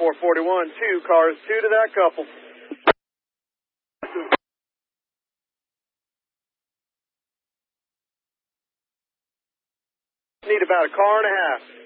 441, 2 cars, 2 to that couple. Need about a car and a half.